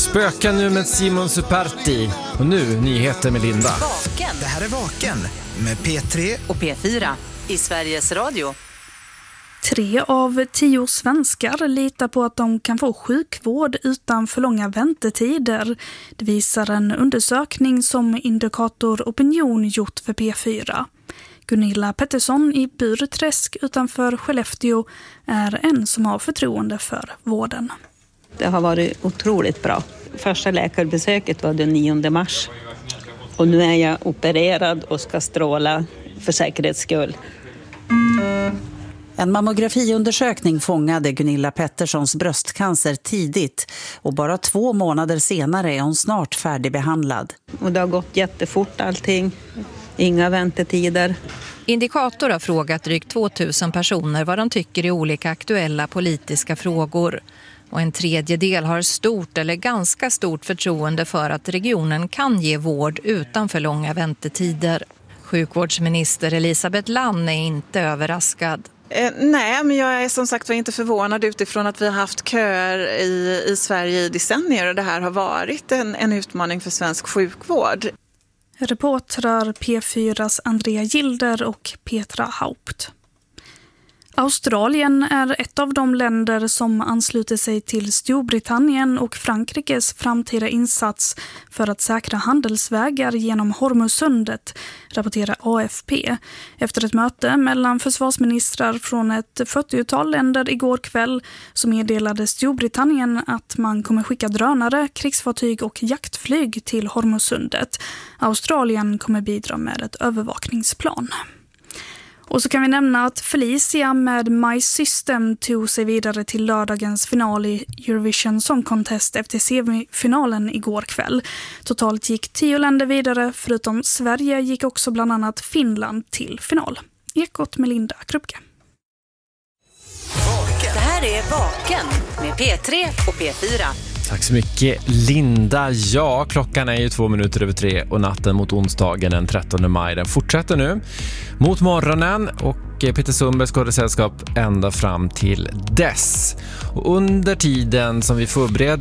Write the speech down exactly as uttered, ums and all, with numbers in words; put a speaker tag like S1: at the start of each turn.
S1: Spöken nu med Simon Superti. Och nu nyheter med Linda.
S2: Vaken.
S3: Det här är Vaken med P tre
S2: Och P fyra i Sveriges Radio.
S4: Tre av tio svenskar litar på att de kan få sjukvård utan för långa väntetider. Det visar en undersökning som Indikator Opinion gjort för P fyra. Gunilla Pettersson i Burträsk utanför Skellefteå är en som har förtroende för vården.
S5: Det har varit otroligt bra. Första läkarbesöket var den nionde mars. Och nu är jag opererad och ska stråla för säkerhets skull.
S6: En mammografiundersökning fångade Gunilla Petterssons bröstcancer tidigt och bara två månader senare är hon snart färdigbehandlad.
S5: Och det har gått jättefort allting. Inga väntetider.
S7: Indikator har frågat drygt tvåtusen personer vad de tycker i olika aktuella politiska frågor. Och en tredjedel har stort eller ganska stort förtroende för att regionen kan ge vård utan för långa väntetider. Sjukvårdsminister Elisabeth Lann är inte överraskad.
S8: Eh, nej, men jag är som sagt var inte förvånad utifrån att vi har haft köer i, i Sverige i decennier och det här har varit en, en utmaning för svensk sjukvård.
S4: Reportrar P fyras Andrea Gilder och Petra Haupt. Australien är ett av de länder som ansluter sig till Storbritannien och Frankrikes framtida insats för att säkra handelsvägar genom Hormuzsundet, rapporterar A F P. Efter ett möte mellan försvarsministrar från ett fyrtiotal länder igår kväll så meddelade Storbritannien att man kommer skicka drönare, krigsfartyg och jaktflyg till Hormuzsundet. Australien kommer bidra med ett övervakningsplan. Och så kan vi nämna att Felicia med My System tog sig vidare till lördagens final i Eurovision Song Contest efter semifinalen igår kväll. Totalt gick tio länder vidare, förutom Sverige gick också bland annat Finland till final. Ekot med Linda Krupke.
S2: Det här är Vaken med P tre och P fyra.
S1: Tack så mycket Linda. Ja, klockan är ju två minuter över tre och natten mot onsdagen den trettonde maj. Den fortsätter nu mot morgonen och Peter Sundberg ska ha sällskap ända fram till dess. Och under tiden som vi förbereder